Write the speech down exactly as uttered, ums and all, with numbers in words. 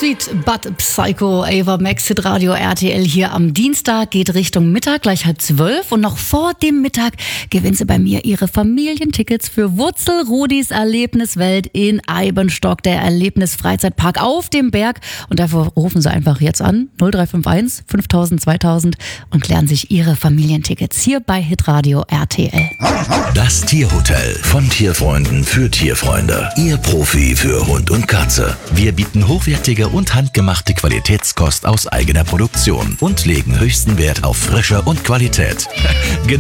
Sweet but Psycho, Ava Max, Hit Radio R T L hier am Dienstag, geht Richtung Mittag, gleich halb zwölf, und noch vor dem Mittag gewinnt sie bei mir ihre Familientickets für Wurzelrudis Erlebniswelt in Eibenstock, der Erlebnisfreizeitpark auf dem Berg, und dafür rufen sie einfach jetzt an, null drei fünf eins fünftausend zweitausend, und klären sich ihre Familientickets hier bei Hit Radio R T L. Das Tierhotel von Tierfreunden für Tierfreunde. Ihr Profi für Hund und Katze. Wir bieten hochwertige und handgemachte Qualitätskost aus eigener Produktion und legen höchsten Wert auf Frische und Qualität.